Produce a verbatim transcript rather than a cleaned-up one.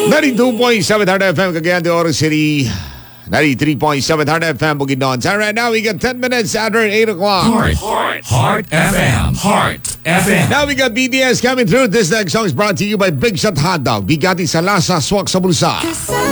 ninety-two point seven Hard F M, Cagayan de Oro City. ninety-three point seven Hard F M, Bukidnon. Time right now, we got ten minutes after eight o'clock. Heart, Heart, Heart F M, Heart F M. Now we got B T S coming through. This next song is brought to you by Big Shot Hot Dog. Bigati sa lasa, swak sa bulsa.